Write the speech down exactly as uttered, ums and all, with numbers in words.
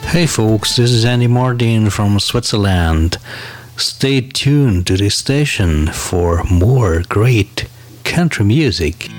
Hey folks, this is Andy Martin from Switzerland. Stay tuned to this station for more great country music.